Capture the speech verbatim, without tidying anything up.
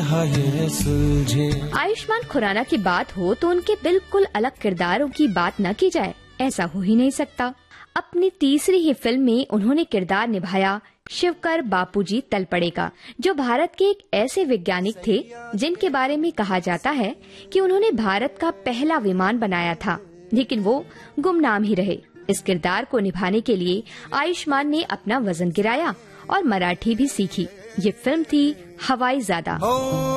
तरह ये सुलझे। आयुष्मान खुराना की बात हो तो उनके बिल्कुल अलग किरदारों की बात न की जाए, ऐसा हो ही नहीं सकता। अपनी तीसरी ही फिल्म में उन्होंने किरदार निभाया शिवकर बापूजी तलपड़े का, जो भारत के एक ऐसे वैज्ञानिक थे जिनके बारे में कहा जाता है कि उन्होंने भारत का पहला विमान बनाया था, लेकिन वो गुमनाम ही रहे। इस किरदार को निभाने के लिए आयुष्मान ने अपना वजन गिराया और मराठी भी सीखी। ये फिल्म थी हवाईजादा।